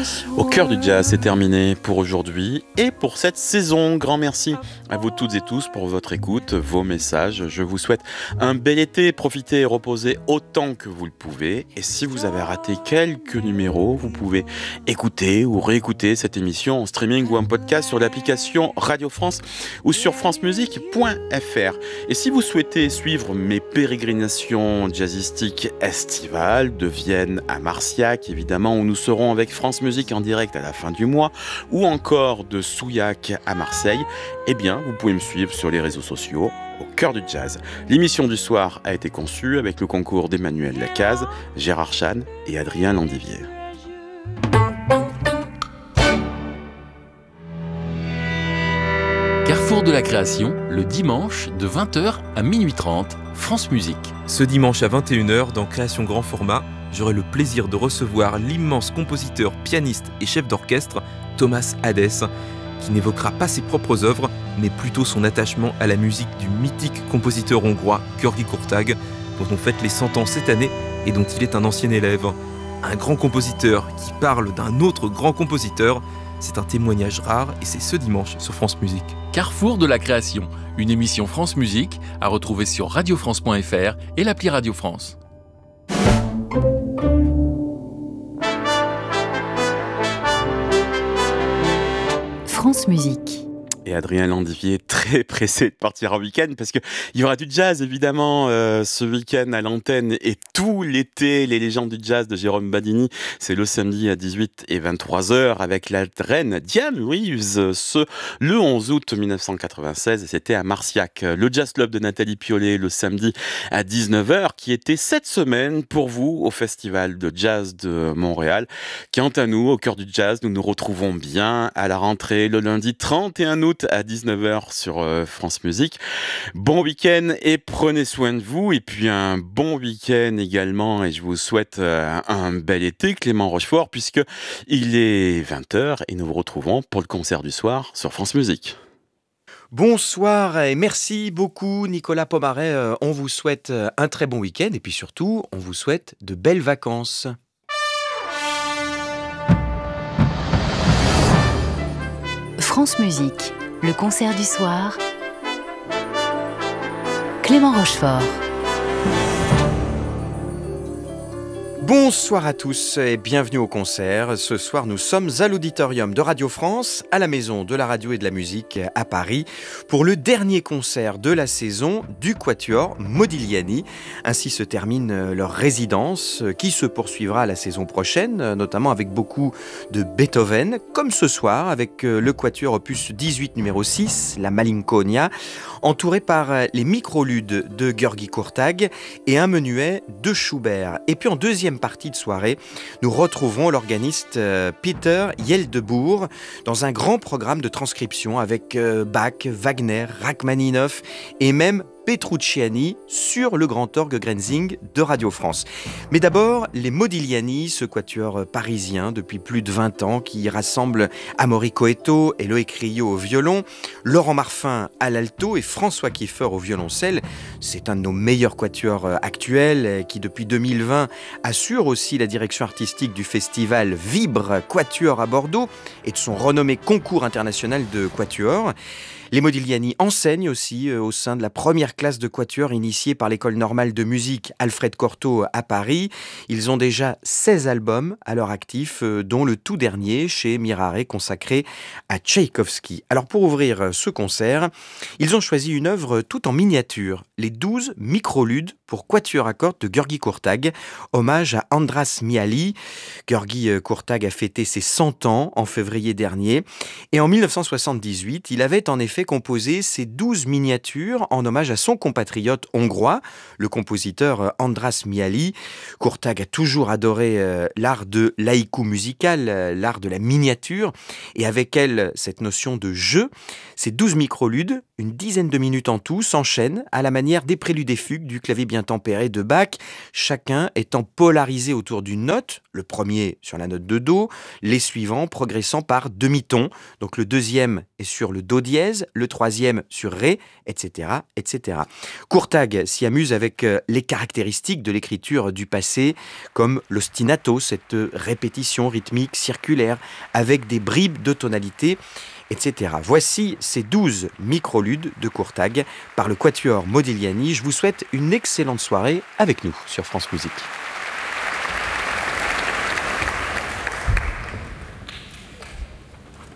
Au cœur du jazz, c'est terminé pour aujourd'hui et pour cette saison. Grand merci à vous toutes et tous pour votre écoute, vos messages. Je vous souhaite un bel été. Profitez et reposez autant que vous le pouvez. Et si vous avez raté quelques numéros, vous pouvez écouter ou réécouter cette émission en streaming ou en podcast sur l'application Radio France ou sur francemusique.fr. Et si vous souhaitez suivre mes pérégrinations jazzistiques estivales de Vienne à Marciac, évidemment, où nous serons avec France Musique en direct à la fin du mois, ou encore de Souillac à Marseille, eh bien, vous pouvez me suivre sur les réseaux sociaux au cœur du jazz. L'émission du soir a été conçue avec le concours d'Emmanuel Lacaze, Gérard Chan et Adrien Landivier. Carrefour de la création, le dimanche de 20h à minuit 30, France Musique. Ce dimanche à 21h, dans Création Grand Format, j'aurai le plaisir de recevoir l'immense compositeur, pianiste et chef d'orchestre Thomas Hadès, qui n'évoquera pas ses propres œuvres, mais plutôt son attachement à la musique du mythique compositeur hongrois György Kurtág, dont on fête les 100 ans cette année et dont il est un ancien élève. Un grand compositeur qui parle d'un autre grand compositeur, c'est un témoignage rare et c'est ce dimanche sur France Musique. Carrefour de la création, une émission France Musique à retrouver sur radiofrance.fr et l'appli Radio France. France Musique. Et Adrien Landivier est très pressé de partir en week-end parce qu'il y aura du jazz évidemment ce week-end à l'antenne et tout l'été, les légendes du jazz de Jérôme Badini. C'est le samedi à 18 et 23h avec la reine Diane Reeves le 11 août 1996 et c'était à Marciac. Le Jazz Club de Nathalie Piollet le samedi à 19h qui était cette semaine pour vous au Festival de Jazz de Montréal. Quant à nous, au cœur du jazz, nous nous retrouvons bien à la rentrée le lundi 31 août à 19h sur France Musique. Bon week-end et prenez soin de vous. Et puis un bon week-end également. Et je vous souhaite un bel été, Clément Rochefort, puisque il est 20h et nous vous retrouvons pour le concert du soir sur France Musique. Bonsoir et merci beaucoup Nicolas Pomaret. On vous souhaite un très bon week-end et puis surtout, on vous souhaite de belles vacances. France Musique, le concert du soir. Clément Rochefort. Bonsoir à tous et bienvenue au concert. Ce soir, nous sommes à l'auditorium de Radio France, à la Maison de la Radio et de la Musique à Paris, pour le dernier concert de la saison du Quatuor Modigliani. Ainsi se termine leur résidence qui se poursuivra la saison prochaine, notamment avec beaucoup de Beethoven, comme ce soir avec le Quatuor opus 18 numéro 6, la Malinconia, entouré par les microludes de György Kurtág et un menuet de Schubert. Et puis en deuxième partie de soirée, nous retrouverons l'organiste Peter Yeldebourg dans un grand programme de transcription avec Bach, Wagner, Rachmaninoff et même Petrucciani sur le grand orgue Grenzing de Radio France. Mais d'abord, les Modigliani, ce quatuor parisien depuis plus de 20 ans qui rassemble Amaury Coetto et Loïc Rio au violon, Laurent Marfin à l'alto et François Kieffer au violoncelle. C'est un de nos meilleurs quatuors actuels qui depuis 2020 assure aussi la direction artistique du festival Vibre Quatuor à Bordeaux et de son renommé concours international de quatuor. Les Modigliani enseignent aussi au sein de la première classe de quatuor initiée par l'École normale de musique Alfred Cortot à Paris. Ils ont déjà 16 albums à leur actif, dont le tout dernier chez Mirare consacré à Tchaïkovski. Alors pour ouvrir ce concert, ils ont choisi une œuvre tout en miniature, les 12 microludes pour quatuor à cordes de György Kurtág, hommage à András Mihály. György Kurtág a fêté ses 100 ans en février dernier et en 1978, il avait en effet composé ces 12 miniatures en hommage à son compatriote hongrois, le compositeur András Mihály. Kurtág a toujours adoré l'art de l'haïku musical, l'art de la miniature, et avec elle, cette notion de jeu. Ces 12 microludes, une dizaine de minutes en tout, s'enchaînent à la manière des préludes et fugues du clavier bien tempéré de Bach, chacun étant polarisé autour d'une note, le premier sur la note de Do, les suivants progressant par demi-ton. Donc le deuxième est sur le Do dièse, le troisième sur Ré, etc., etc. Courtag s'y amuse avec les caractéristiques de l'écriture du passé, comme l'ostinato, cette répétition rythmique circulaire, avec des bribes de tonalité, etc. Voici ces 12 microludes de Courtag par le Quatuor Modigliani. Je vous souhaite une excellente soirée avec nous sur France Musique.